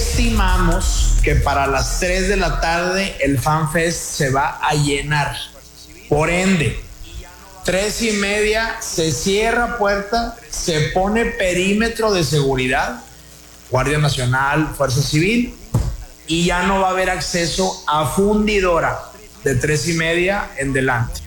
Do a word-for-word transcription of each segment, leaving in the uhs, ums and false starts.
estimamos que para las tres de la tarde el FanFest se va a llenar. Por ende, tres y media se cierra puerta, se pone perímetro de seguridad, Guardia Nacional, Fuerza Civil, y ya no va a haber acceso a fundidora de tres y media en delante.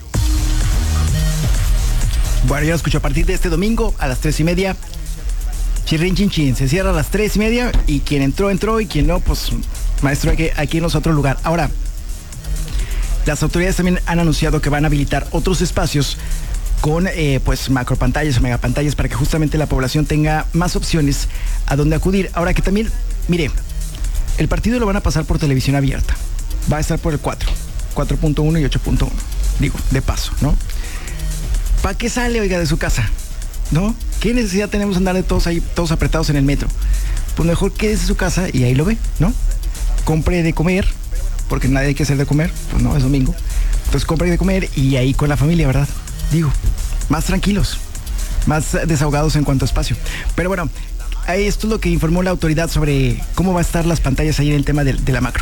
Bueno, ya lo escucho, a partir de este domingo a las tres y media, chirrin chin chin, se cierra a las tres y media y quien entró, entró y quien no, pues maestro, hay que, hay que irnos a otro lugar. Ahora, las autoridades también han anunciado que van a habilitar otros espacios con eh, pues macropantallas o megapantallas para que justamente la población tenga más opciones a donde acudir. Ahora que también, mire, el partido lo van a pasar por televisión abierta. Va a estar por el cuatro, cuatro punto uno y ocho punto uno. Digo, de paso, ¿no? ¿Para qué sale, oiga, de su casa? ¿No? ¿Qué necesidad tenemos de andar de todos ahí, todos apretados en el metro? Pues mejor quédese en su casa y ahí lo ve, ¿no? Compre de comer, porque nadie hay que hacer de comer, pues no, es domingo. Entonces compre de comer y ahí con la familia, ¿verdad? Digo, más tranquilos, más desahogados en cuanto a espacio. Pero bueno, esto es lo que informó la autoridad sobre cómo va a estar las pantallas ahí en el tema de, de la macro.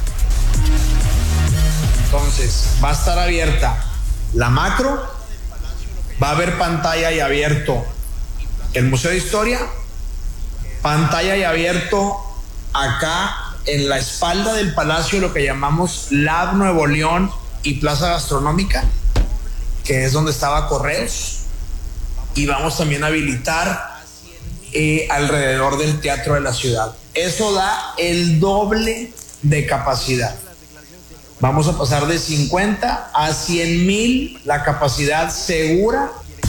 Entonces, va a estar abierta la macro, va a haber pantalla y abierto el Museo de Historia, pantalla y abierto acá en la espalda del Palacio, lo que llamamos Lab Nuevo León y Plaza Gastronómica, que es donde estaba Correos, y vamos también a habilitar eh, alrededor del Teatro de la Ciudad. Eso da el doble de capacidad. Vamos a pasar de cincuenta a cien mil la capacidad segura.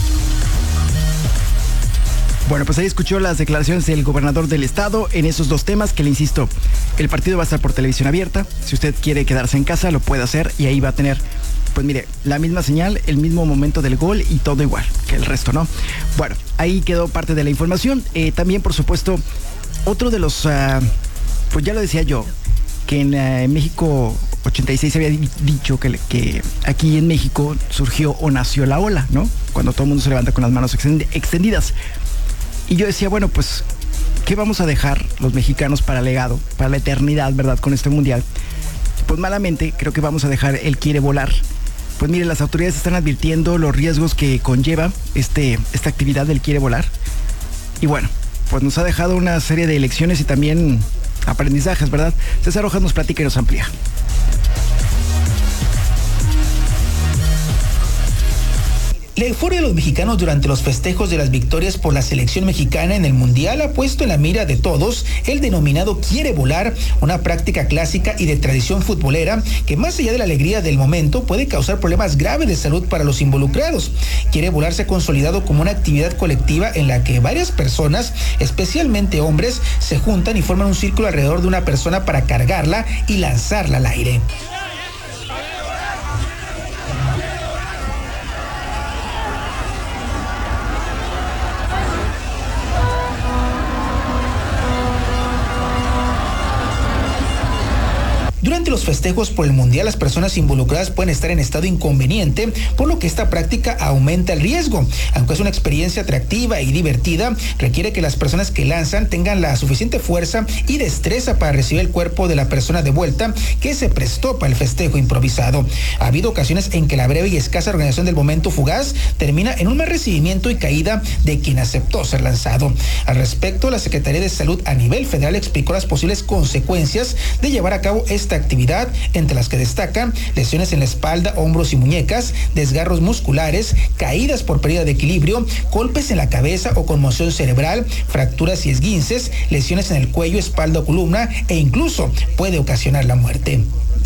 Bueno, pues ahí escuchó las declaraciones del gobernador del estado en esos dos temas que le insisto, el partido va a estar por televisión abierta. Si usted quiere quedarse en casa, lo puede hacer y ahí va a tener, pues mire, la misma señal, el mismo momento del gol y todo igual que el resto, ¿no? Bueno, ahí quedó parte de la información. Eh, también, por supuesto, otro de los, uh, pues ya lo decía yo, que en, uh, en México ochenta y seis se había dicho que, que aquí en México surgió o nació la ola, ¿no? Cuando todo el mundo se levanta con las manos extendidas. Y yo decía, bueno, pues, ¿qué vamos a dejar los mexicanos para legado, para la eternidad, verdad, con este mundial? Pues malamente, creo que vamos a dejar el quiere volar. Pues mire, las autoridades están advirtiendo los riesgos que conlleva este, esta actividad del quiere volar. Y bueno, pues nos ha dejado una serie de lecciones y también aprendizajes, ¿verdad? César Rojas nos platica y nos amplía. La euforia de los mexicanos durante los festejos de las victorias por la selección mexicana en el Mundial ha puesto en la mira de todos el denominado quiere volar, una práctica clásica y de tradición futbolera que más allá de la alegría del momento puede causar problemas graves de salud para los involucrados. Quiere volar se ha consolidado como una actividad colectiva en la que varias personas, especialmente hombres, se juntan y forman un círculo alrededor de una persona para cargarla y lanzarla al aire. Durante los festejos por el Mundial, las personas involucradas pueden estar en estado inconveniente, por lo que esta práctica aumenta el riesgo. Aunque es una experiencia atractiva y divertida, requiere que las personas que lanzan tengan la suficiente fuerza y destreza para recibir el cuerpo de la persona de vuelta que se prestó para el festejo improvisado. Ha habido ocasiones en que la breve y escasa organización del momento fugaz termina en un mal recibimiento y caída de quien aceptó ser lanzado. Al respecto, la Secretaría de Salud a nivel federal explicó las posibles consecuencias de llevar a cabo esta actividad, entre las que destacan lesiones en la espalda, hombros y muñecas, desgarros musculares, caídas por pérdida de equilibrio, golpes en la cabeza o conmoción cerebral, fracturas y esguinces, lesiones en el cuello, espalda o columna e incluso puede ocasionar la muerte.